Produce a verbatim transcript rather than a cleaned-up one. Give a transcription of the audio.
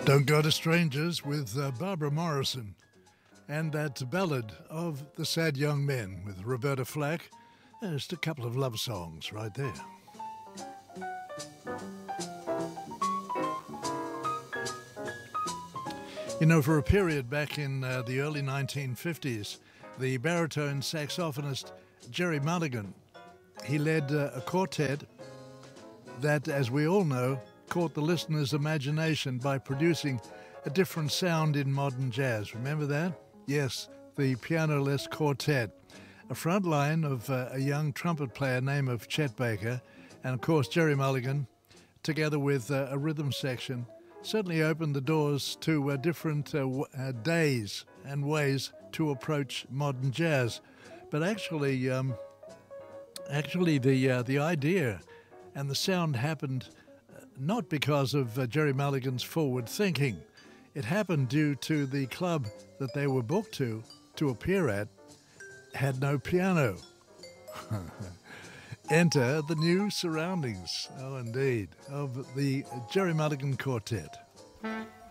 Don't Go to Strangers with uh, Barbara Morrison, and that ballad of the Sad Young Men with Roberta Flack. Uh, Just a couple of love songs right there. You know, for a period back in uh, the early nineteen fifties, the baritone saxophonist Jerry Mulligan, he led uh, a quartet that, as we all know, caught the listener's imagination by producing a different sound in modern jazz. Remember that? Yes, the piano-less quartet. A front line of uh, a young trumpet player named of Chet Baker, and of course Jerry Mulligan, together with uh, a rhythm section, certainly opened the doors to uh, different uh, w- uh, days and ways to approach modern jazz. But actually, um, actually, the uh, the idea and the sound happened uh, not because of uh, Jerry Mulligan's forward thinking. It happened due to the club that they were booked to to appear at had no piano. Enter the new surroundings, oh indeed, of the Jerry Mulligan Quartet.